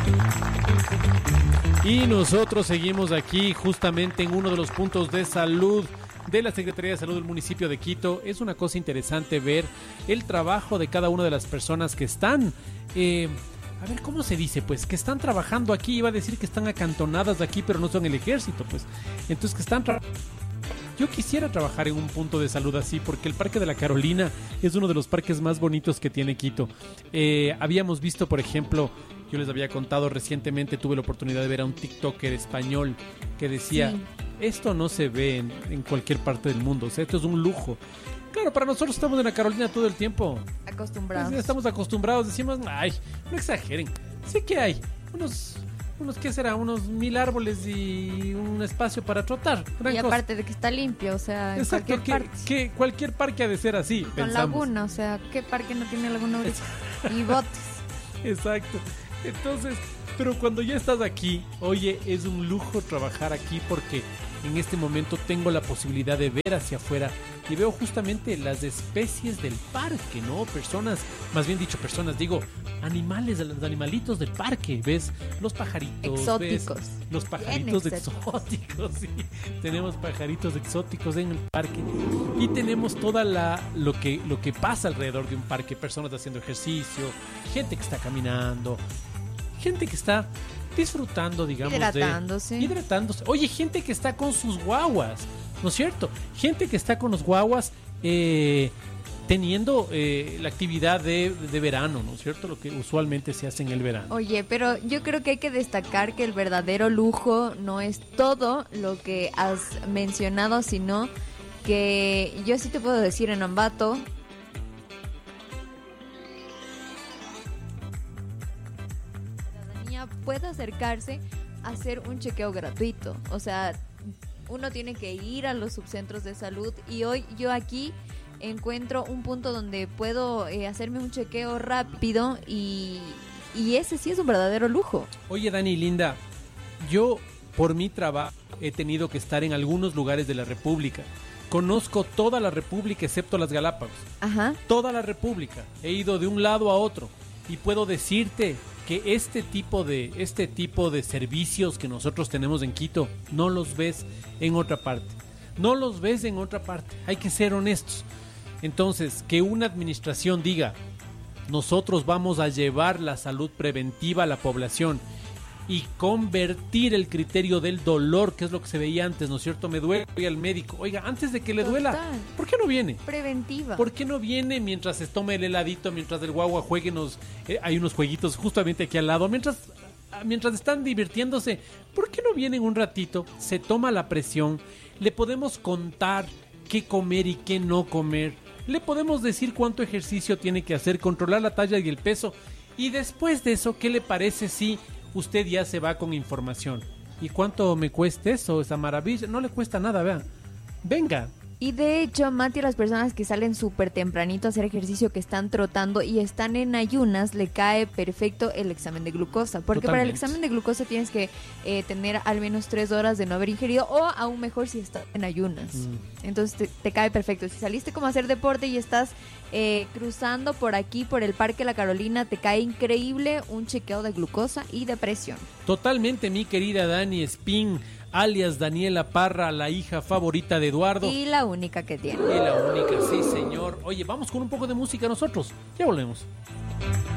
Y nosotros seguimos aquí justamente en uno de los puntos de salud de la Secretaría de Salud del municipio de Quito. Es una cosa interesante ver el trabajo de cada una de las personas que están, a ver, ¿cómo se dice? Pues que están trabajando aquí. Iba a decir que están acantonadas aquí, pero no son el ejército, pues. Entonces que están yo quisiera trabajar en un punto de salud así, porque el Parque de la Carolina es uno de los parques más bonitos que tiene Quito. Habíamos visto, por ejemplo, yo les había contado recientemente, tuve la oportunidad de ver a un TikToker español que decía, sí, esto no se ve en cualquier parte del mundo, o sea, esto es un lujo. Claro, para nosotros estamos en la Carolina todo el tiempo. Acostumbrados. Pues, estamos acostumbrados, decimos, ay, no exageren. Sí que hay ¿qué será? Unos 1000 árboles y un espacio para trotar. Y aparte de que está limpio, o sea, exacto, en cualquier parque. Cualquier parque ha de ser así, con pensamos. Laguna, o sea, ¿qué parque no tiene laguna ahorita? Y botes. Exacto. Entonces, pero cuando ya estás aquí, oye, es un lujo trabajar aquí porque en este momento tengo la posibilidad de ver hacia afuera y veo justamente las especies del parque, ¿no? Personas, más bien dicho personas, digo, animales, los animalitos del parque, ¿ves? Los pajaritos. Exóticos. ¿ves? Los pajaritos exóticos, sí. Tenemos pajaritos exóticos en el parque y tenemos toda lo que pasa alrededor de un parque, personas haciendo ejercicio, gente que está caminando, gente que está disfrutando, digamos, hidratándose. Oye, gente que está con sus guaguas, ¿no es cierto? Gente que está con los guaguas teniendo la actividad de verano, ¿no es cierto? Lo que usualmente se hace en el verano. Oye, pero yo creo que hay que destacar que el verdadero lujo no es todo lo que has mencionado, sino que yo sí te puedo decir en Ambato, puede acercarse a hacer un chequeo gratuito. O sea, uno tiene que ir a los subcentros de salud y hoy yo aquí encuentro un punto donde puedo hacerme un chequeo rápido y ese sí es un verdadero lujo. Oye, Dani, linda, yo por mi trabajo he tenido que estar en algunos lugares de la República. Conozco toda la República excepto las Galápagos. Ajá. Toda la República. He ido de un lado a otro y puedo decirte que este tipo de servicios que nosotros tenemos en Quito no los ves en otra parte. No los ves en otra parte. Hay que ser honestos. Entonces, que una administración diga, nosotros vamos a llevar la salud preventiva a la población y convertir el criterio del dolor, que es lo que se veía antes, ¿no es cierto? Me duele, voy al médico. Oiga, antes de que le duela, ¿por qué no viene? Preventiva. ¿Por qué no viene mientras se toma el heladito, mientras el guagua juegue? Hay unos jueguitos justamente aquí al lado, mientras están divirtiéndose. ¿Por qué no vienen un ratito? Se toma la presión, le podemos contar qué comer y qué no comer, le podemos decir cuánto ejercicio tiene que hacer, controlar la talla y el peso, y después de eso, ¿qué le parece si usted ya se va con información? ¿Y cuánto me cuesta eso, esa maravilla? No le cuesta nada, vean. Venga. Y de hecho, Mati, a las personas que salen súper tempranito a hacer ejercicio, que están trotando y están en ayunas, le cae perfecto el examen de glucosa. Porque Totalmente. Para el examen de glucosa tienes que tener al menos 3 horas de no haber ingerido, o aún mejor si estás en ayunas. Entonces te cae perfecto. Si saliste como a hacer deporte y estás cruzando por aquí, por el Parque La Carolina, te cae increíble un chequeo de glucosa y de presión. Totalmente, mi querida Dani Espín, alias Daniela Parra, la hija favorita de Eduardo. Y la única que tiene. Y la única, sí señor. Oye, vamos con un poco de música nosotros. Ya volvemos.